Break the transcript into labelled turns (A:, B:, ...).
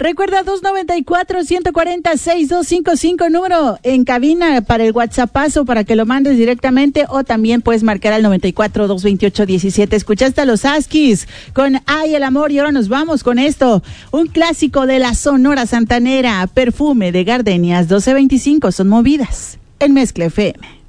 A: Recuerda 294-140-6255, número en cabina para el WhatsAppazo para que lo mandes directamente, o también puedes marcar al 94-228-17. Escuchaste a los Askis con Ay el amor, y ahora nos vamos con esto, un clásico de la Sonora Santanera, Perfume de Gardenias. 12:25, son movidas en Mezcla FM.